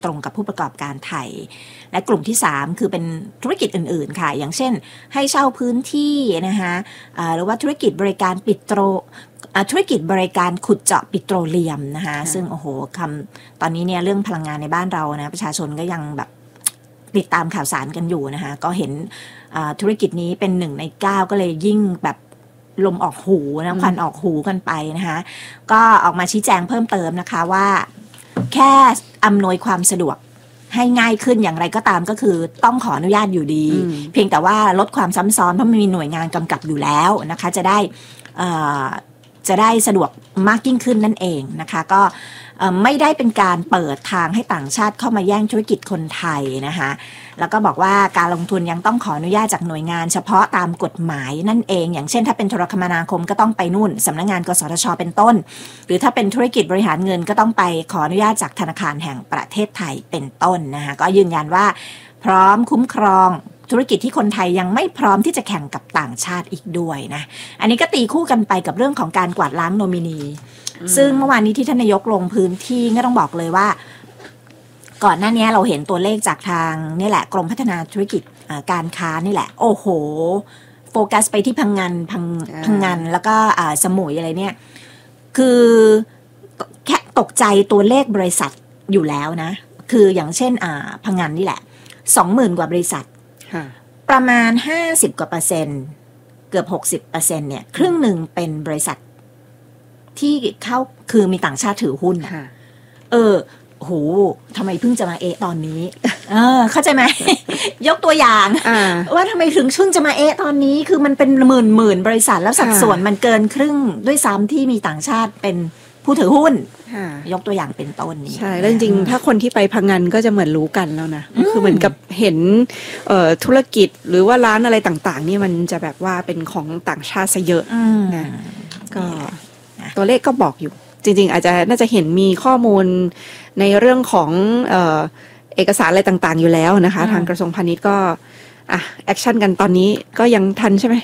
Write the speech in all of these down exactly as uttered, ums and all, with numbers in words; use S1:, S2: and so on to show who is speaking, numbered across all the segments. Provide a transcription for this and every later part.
S1: ตรงกับผู้ประกอบการไทยและกลุ่มที่สามคือเป็นธุรกิจอื่นๆค่ะอย่างเช่นให้เช่าพื้นที่นะคะหรือว่าธุรกิจบริการปิโตรธุรกิจบริการขุดเจาะปิโตรเลียมนะคะซึ่งโอ้โหคำตอนนี้เนี่ยเรื่องพลังงานในบ้านเรานะประชาชนก็ยังแบบติดตามข่าวสารกันอยู่นะคะก็เห็นธุรกิจนี้เป็นหนึ่งในเก้าก็เลยยิ่งแบบลมออกหูนะควันออกหูกันไปนะคะก็ออกมาชี้แจงเพิ่มเติมนะคะว่าแค่อำนวยความสะดวกให้ง่ายขึ้นอย่างไรก็ตามก็คือต้องขออนุญาตอยู่ดีเพียงแต่ว่าลดความซ้ำซ้อนเพราะมันมีหน่วยงานกำกับอยู่แล้วนะคะจะได้จะได้สะดวกมากยิ่งขึ้นนั่นเองนะคะก็ไม่ได้เป็นการเปิดทางให้ต่างชาติเข้ามาแย่งธุรกิจคนไทยนะคะแล้วก็บอกว่าการลงทุนยังต้องขออนุญาตจากหน่วยงานเฉพาะตามกฎหมายนั่นเองอย่างเช่นถ้าเป็นโทรคมนาคมก็ต้องไปนู่นสำนักงานกสทช.เป็นต้นหรือถ้าเป็นธุรกิจบริหารเงินก็ต้องไปขออนุญาตจากธนาคารแห่งประเทศไทยเป็นต้นนะคะก็ยืนยันว่าพร้อมคุ้มครองธุรกิจที่คนไทยยังไม่พร้อมที่จะแข่งกับต่างชาติอีกด้วยนะอันนี้ก็ตีคู่กันไปกับเรื่องของการกวาดล้างโนมินีซึ่งเมื่อวานนี้ที่ท่านนายกลงพื้นที่ก็ต้องบอกเลยว่าก่อนหน้านี้เราเห็นตัวเลขจากทางนี่แหละกรมพัฒนาธุรกิจการค้านี่แหละโอ้โหโฟกัสไปที่พังงานพังพังงานแล้วก็สมุยอะไรเนี่ยคือแค่ตกใจตัวเลขบริษัทอยู่แล้วนะคืออย่างเช่นพังงานนี่แหละสองหมื่นกว่าบริษัทประมาณห้าสิบกว่าเปอร์เซ็นต์เกือบหกสิบเปอร์เซ็นต์เนี่ยครึ่งหนึ่งเป็นบริษัทที่เข้าคือมีต่างชาติถือหุ้นนะเออโหทำไมเพิ่งจะมาเอะตอนนี้เออเข้าใจไหม ยกตัวอย่างว่าทำไมถึงเพิ่งจะมาเอะตอนนี้คือมันเป็นหมื่นหมื่นบริษัทแล้วสัดส่วนมันเกินครึ่งด้วยซ้ำที่มีต่างชาติเป็นผู้ถือหุ้นยกตัวอย่างเป็นต้นนี้
S2: ใช่แล้วจริงๆถ้าคนที่ไปพังงานก็จะเหมือนรู้กันแล้วนะคือเหมือนกับเห็นธุรกิจหรือว่าร้านอะไรต่างๆนี่มันจะแบบว่าเป็นของต่างชาติซะเยอะนะก็ตัวเลขก็บอกอยู่จริงๆอาจจะน่าจะเห็นมีข้อมูลในเรื่องของเอ่อเอกสารอะไรต่างๆอยู่แล้วนะคะทางกระทรวงพาณิชย์ก็อ่ะแอคชั่นกันตอนนี้ก็ยังทันใช่ไหม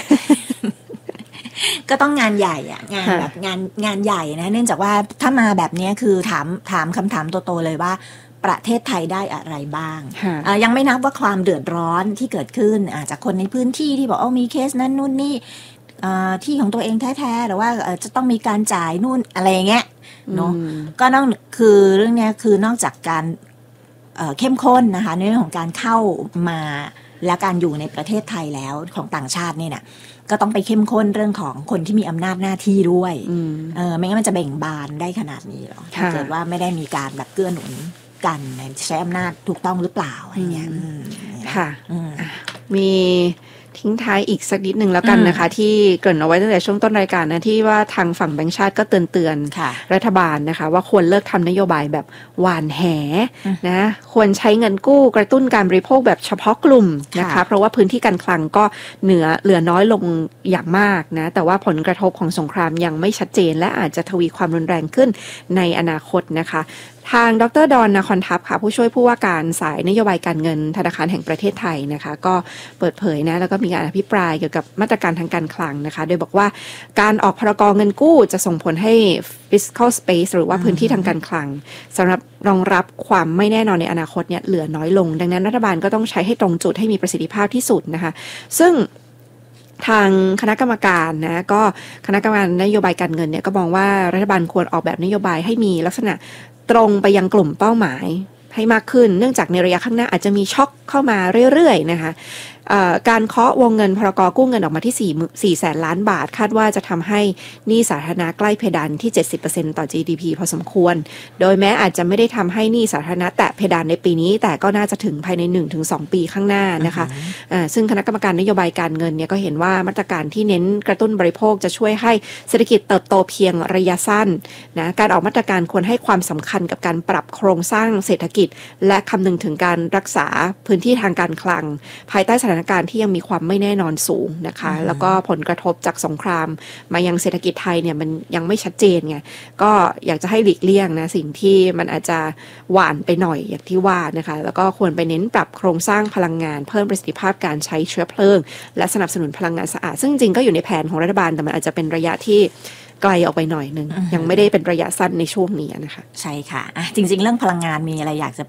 S1: ก็ต้องงานใหญ่อะงานแบบงานงานใหญ่นะเนื่องจากว่าถ้ามาแบบนี้คือถามถามคำถามโตๆเลยว่าประเทศไทยได้อะไรบ้างยังไม่นับว่าความเดือดร้อนที่เกิดขึ้นจากคนในพื้นที่ที่บอกว่ามีเคสนั้นนู่นนี่ที่ของตัวเองแท้ๆหรือว่าจะต้องมีการจ่ายนู่นอะไรอย่างเงี้ยเนาะก็นอกคือเรื่องนี้คือนอกจากการเข้มข้นนะคะในเรื่องของการเข้ามาและการอยู่ในประเทศไทยแล้วของต่างชาตินี่เนี่ยก็ต้องไปเข้มข้นเรื่องของคนที่มีอำนาจหน้าที่ด้วยเออไม่งั้นมันจะเบ่งบานได้ขนาดนี้หรอถ้าเกิดว่าไม่ได้มีการแบบเกื้อหนุนกันใช้อำนาจถูกต้องหรือเปล่าอะไรเงี้ย
S2: ค่ะมีทิ้งท้ายอีกสักนิดหนึ่งแล้วกันนะคะที่เกริ่นเอาไว้ตั้งแต่ช่วงต้นรายการนะที่ว่าทางฝั่งแบงก์ชาติก็เตือนเตือนรัฐบาลนะคะว่าควรเลิกทำนโยบายแบบหวานแหนะควรใช้เงินกู้กระตุ้นการบริโภคแบบเฉพาะกลุ่มนะคะเพราะว่าพื้นที่การคลังก็เหนือเหลือน้อยลงอย่างมากนะแต่ว่าผลกระทบของสงครามยังไม่ชัดเจนและอาจจะทวีความรุนแรงขึ้นในอนาคตนะคะทางดร.ดอนนครทัพค่ะผู้ช่วยผู้ว่าการสายนโยบายการเงินธนาคารแห่งประเทศไทยนะคะก็เปิดเผยนะแล้วก็มีการอภิปรายเกี่ยวกับมาตรการทางการคลังนะคะโดยบอกว่าการออกพรก.เงินกู้จะส่งผลให้ fiscal space หรือว่าพื้นที่ทางการคลังสำหรับรองรับความไม่แน่นอนในอนาคตเนี่ยเหลือน้อยลงดังนั้นรัฐบาลก็ต้องใช้ให้ตรงจุดให้มีประสิทธิภาพที่สุดนะคะซึ่งทางคณะกรรมการนะก็คณะกรรมการนโยบายการเงินเนี่ยก็มองว่ารัฐบาลควรออกแบบนโยบายให้มีลักษณะตรงไปยังกลุ่มเป้าหมายให้มากขึ้นเนื่องจากในระยะข้างหน้าอาจจะมีช็อคเข้ามาเรื่อยๆนะคะการเคาะวงเงินพรก.กู้เงินออกมาที่สี่แสนล้านบาทคาดว่าจะทำให้หนี้สาธารณะใกล้เพดานที่ เจ็ดสิบเปอร์เซ็นต์ ต่อ จี ดี พี พอสมควรโดยแม้อาจจะไม่ได้ทำให้หนี้สาธารณะแตะเพดานในปีนี้แต่ก็น่าจะถึงภายใน หนึ่งถึงสอง ปีข้างหน้านะคะซึ่งคณะกรรมการนโยบายการเงินเนี่ยก็เห็นว่ามาตรการที่เน้นกระตุ้นบริโภคจะช่วยให้เศรษฐกิจเติบโตเพียงระยะสั้นนะการออกมาตรการควรให้ความสำคัญกับการปรับโครงสร้างเศรษฐกิจและคำนึงถึงการรักษาพื้นที่ทางการคลังภายใต้สถานการณ์ที่ยังมีความไม่แน่นอนสูงนะคะแล้วก็ผลกระทบจากสงครามมายังเศรษฐกิจไทยเนี่ยมันยังไม่ชัดเจนไงก็อยากจะให้หลีกเลี่ยงนะสิ่งที่มันอาจจะหวานไปหน่อยอย่างที่ว่านะคะแล้วก็ควรไปเน้นปรับโครงสร้างพลังงานเพิ่มประสิทธิภาพการใช้เชื้อเพลิงและสนับสนุนพลังงานสะอาดซึ่งจริงก็อยู่ในแผนของรัฐบาลแต่มันอาจจะเป็นระยะที่ไกลออกไปหน่อยนึงยังไม่ได้เป็นระยะสั้นในช่วงนี้นะคะ
S1: ใช่ค่ะอ่ะจริงๆเรื่องพลังงานมีอะไรอยากจะ